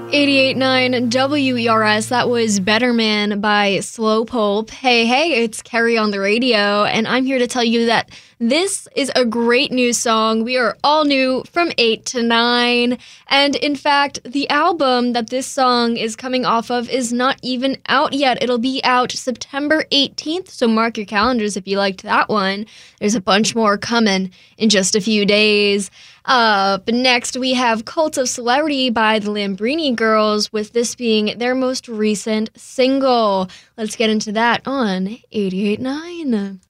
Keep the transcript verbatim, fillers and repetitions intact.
eighty-eight point nine W E R S, that was Better Man by Slow Pulp. Hey, hey, it's Kerry on the radio, and I'm here to tell you that this is a great new song. We are all new from eight to nine, and in fact, the album that this song is coming off of is not even out yet. It'll be out September eighteenth, so mark your calendars if you liked that one. There's a bunch more coming in just a few days. Up next, we have Cult of Celebrity by the Lambrini Girls, with this being their most recent single. Let's get into that on eighty-eight point nine.